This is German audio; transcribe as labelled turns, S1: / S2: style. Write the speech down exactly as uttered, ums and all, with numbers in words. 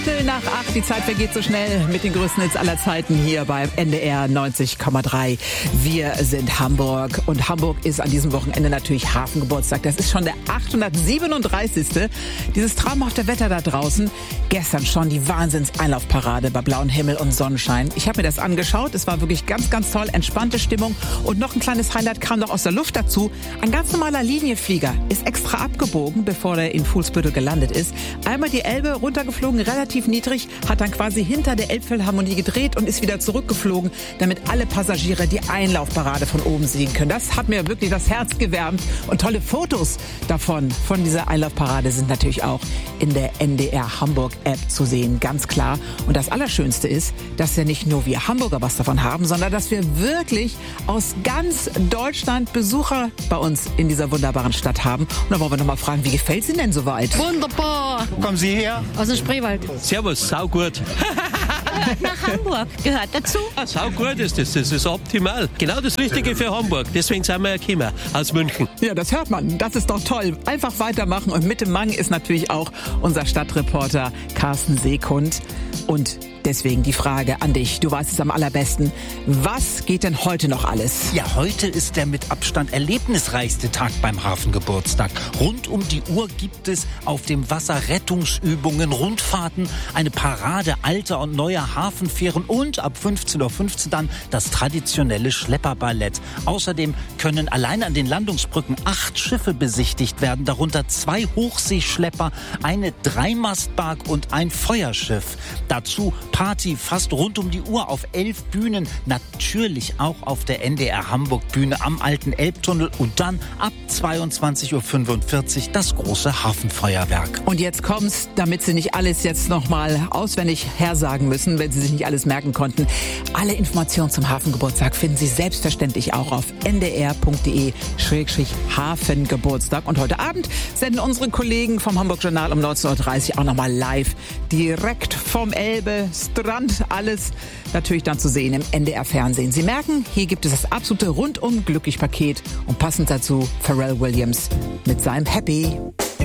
S1: Nach acht, die Zeit vergeht so schnell mit den größten Hits aller Zeiten hier beim N D R neunzig Komma drei. Wir sind Hamburg und Hamburg ist an diesem Wochenende natürlich Hafengeburtstag. Das ist schon der achthundertsiebenunddreißigste Dieses traumhafte Wetter da draußen. Gestern schon die Wahnsinns-Einlaufparade bei blauem Himmel und Sonnenschein. Ich habe mir das angeschaut. Es war wirklich ganz, ganz toll. Entspannte Stimmung. Und noch ein kleines Highlight kam noch aus der Luft dazu. Ein ganz normaler Linienflieger ist extra abgebogen, bevor er in Fuhlsbüttel gelandet ist. Einmal die Elbe runtergeflogen, relativ niedrig, hat dann quasi hinter der Elbphilharmonie gedreht und ist wieder zurückgeflogen, damit alle Passagiere die Einlaufparade von oben sehen können. Das hat mir wirklich das Herz gewärmt und tolle Fotos davon, von dieser Einlaufparade sind natürlich auch in der N D R Hamburg App zu sehen, ganz klar. Und das Allerschönste ist, dass ja nicht nur wir Hamburger was davon haben, sondern dass wir wirklich aus ganz Deutschland Besucher bei uns in dieser wunderbaren Stadt haben. Und da wollen wir noch mal fragen, wie gefällt es Ihnen denn soweit?
S2: Wunderbar!
S3: Wo kommen Sie her?
S2: Aus dem Spreewald.
S4: Servus, saugut.
S2: Nach Hamburg gehört dazu.
S4: Ja, saugut ist das, das ist optimal. Genau das Richtige für Hamburg. Deswegen sind wir ja gekommen, aus München.
S1: Ja, das hört man. Das ist doch toll. Einfach weitermachen. Und mit dem Mang ist natürlich auch unser Stadtreporter Carsten Seekund. Und deswegen die Frage an dich. Du weißt es am allerbesten. Was geht denn heute noch alles?
S3: Ja, heute ist der mit Abstand erlebnisreichste Tag beim Hafengeburtstag. Rund um die Uhr gibt es auf dem Wasser Rettungsübungen, Rundfahrten, eine Parade alter und neuer Hafenfähren und ab fünfzehn Uhr fünfzehn dann das traditionelle Schlepperballett. Außerdem können allein an den Landungsbrücken acht Schiffe besichtigt werden, darunter zwei Hochseeschlepper, eine Dreimastbark und ein Feuerschiff. Dazu Party fast rund um die Uhr auf elf Bühnen, natürlich auch auf der N D R Hamburg Bühne am alten Elbtunnel und dann ab zweiundzwanzig Uhr fünfundvierzig das große Hafenfeuerwerk.
S1: Und jetzt kommt's, damit Sie nicht alles jetzt nochmal auswendig hersagen müssen, wenn Sie sich nicht alles merken konnten. Alle Informationen zum Hafengeburtstag finden Sie selbstverständlich auch auf n d r punkt d e Schrägstrich Hafengeburtstag. Und heute Abend senden unsere Kollegen vom Hamburg Journal um neunzehn Uhr dreißig auch nochmal live direkt vom Elbe Strand, alles natürlich dann zu sehen im N D R Fernsehen. Sie merken, hier gibt es das absolute Rundum-Glücklich-Paket und passend dazu Pharrell Williams mit seinem Happy.